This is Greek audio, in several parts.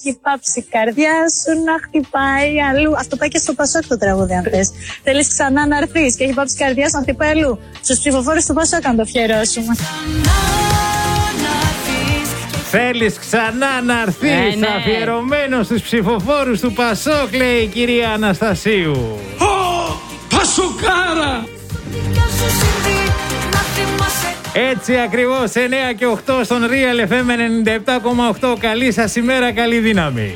Έχει πάψει η καρδιά σου να χτυπάει αλλού. Αυτό πάει και στο Πασόκ το τραγούδι, αν θες. Θέλεις ξανά να έρθεις και έχει πάψει η καρδιά σου να χτυπάει αλλού. Στους ψηφοφόρους του Πασόκ, αν το αφιερώσουμε. Θέλεις ξανά να έρθεις, ναι. αφιερωμένο στους ψηφοφόρους του Πασόκ, λέει η κυρία Αναστασίου. Πασοκάρα! Έτσι ακριβώς, 9 και 8 στον Real FM 97,8. Καλή σας ημέρα, καλή δύναμη.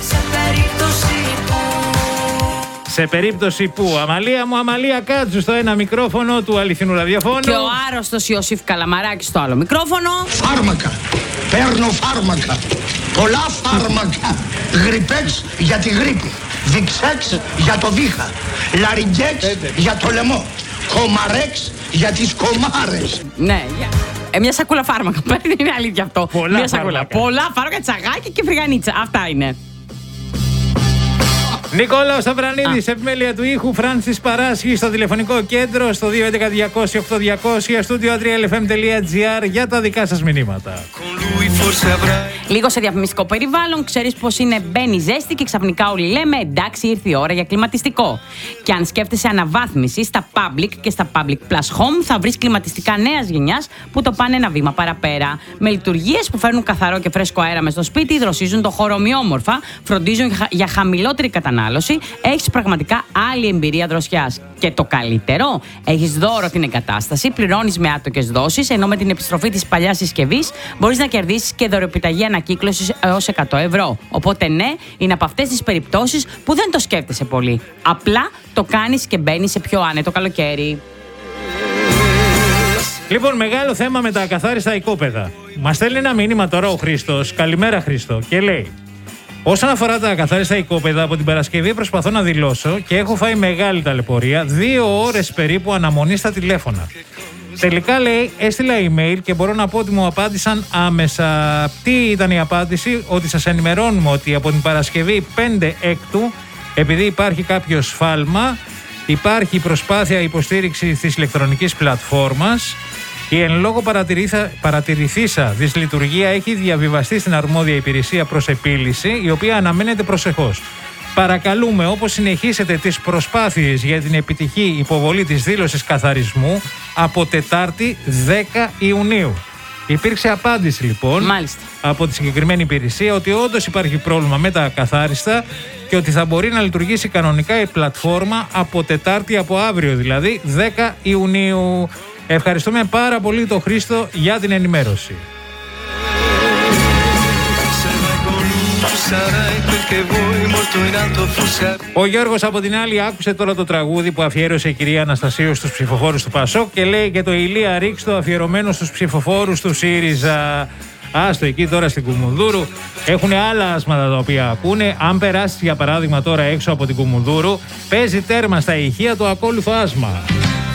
Σε περίπτωση που, Αμαλία μου, Αμαλία Κάτζου στο ένα μικρόφωνο του αληθινού ραδιοφώνου. Και ο άρρωστος Ιωσήφ Καλαμαράκης στο άλλο μικρόφωνο. Φάρμακα. Παίρνω φάρμακα. Πολλά φάρμακα. Γρυπέξ για τη γρίπη. Διξέξ για το βήχα. Λαριγκέξ για το λαιμό. Κομαρέξ για τις κομάρες. Ναι, μια σακούλα φάρμακα. Είναι αλήθεια αυτό. Πολλά μια σακούλα. φάρμακα. Πολλά φάρμακα, τσαγάκι και φρυγανίτσα. Αυτά είναι. Νικόλαος Αβρανίδης, επιμέλεια του ήχου, Φράνσις Παράσχη στο τηλεφωνικό κέντρο, στο 211-200-8200, στούντιο adrialfm.gr για τα δικά σας μηνύματα. Λίγο σε διαφημιστικό περιβάλλον, ξέρεις πως είναι μπαίνει ζέστη και ξαφνικά όλοι λέμε εντάξει, ήρθε η ώρα για κλιματιστικό. Και αν σκέφτεσαι αναβάθμιση στα public και στα public plus home, θα βρεις κλιματιστικά νέας γενιάς που το πάνε ένα βήμα παραπέρα. Με λειτουργίες που φέρνουν καθαρό και φρέσκο αέρα μες στο σπίτι, δροσίζουν το χώρο ομοιόμορφα, φροντίζουν για χαμηλότερη κατανάλωση, έχεις πραγματικά άλλη εμπειρία δροσιάς. Και το καλύτερο, έχεις δώρο την εγκατάσταση, πληρώνεις με άτοκες δόσεις, ενώ με την επιστροφή της παλιάς συσκευής μπορείς να κερδίσεις και δωρεοπιταγή ανακύκλωσης έως 100 ευρώ. Οπότε ναι, είναι από αυτές τις περιπτώσεις που δεν το σκέφτεσαι πολύ. Απλά το κάνεις και μπαίνεις σε πιο άνετο καλοκαίρι. Λοιπόν, μεγάλο θέμα με τα ακαθάριστα οικόπεδα. Μας στέλνει ένα μήνυμα τώρα ο Χρήστος. Καλημέρα, Χρήστο. Και λέει: όσον αφορά τα ακαθάριστα οικόπεδα, από την Παρασκευή προσπαθώ να δηλώσω και έχω φάει μεγάλη ταλαιπωρία. 2 ώρες περίπου αναμονή στα τηλέφωνα. Τελικά, λέει, έστειλα email και μπορώ να πω ότι μου απάντησαν άμεσα. Τι ήταν η απάντηση? Ότι σας ενημερώνουμε ότι από την Παρασκευή 5 έκτου, επειδή υπάρχει κάποιο σφάλμα, υπάρχει προσπάθεια υποστήριξης της ηλεκτρονικής πλατφόρμας. Η εν λόγω παρατηρηθήσα δυσλειτουργία έχει διαβιβαστεί στην αρμόδια υπηρεσία προς επίλυση, η οποία αναμένεται προσεχώς. Παρακαλούμε, όπως συνεχίσετε τις προσπάθειες για την επιτυχή υποβολή της δήλωσης καθαρισμού από Τετάρτη 10 Ιουνίου. Υπήρξε απάντηση λοιπόν από τη συγκεκριμένη υπηρεσία ότι όντως υπάρχει πρόβλημα με τα ακαθάριστα και ότι θα μπορεί να λειτουργήσει κανονικά η πλατφόρμα από Τετάρτη, από αύριο δηλαδή 10 Ιουνίου. Ευχαριστούμε πάρα πολύ τον Χρήστο για την ενημέρωση. Ο Γιώργος από την άλλη άκουσε τώρα το τραγούδι που αφιέρωσε η κυρία Αναστασίου στους ψηφοφόρους του Πασόκ και λέει και το Ηλία Ρίξτο αφιερωμένο στους ψηφοφόρους του ΣΥΡΙΖΑ. Άστο εκεί τώρα στην Κουμουνδούρου. Έχουν άλλα άσματα τα οποία ακούνε. Αν περάσεις για παράδειγμα τώρα έξω από την Κουμουνδούρου, παίζει τέρμα στα ηχεία το ακόλουθο άσμα.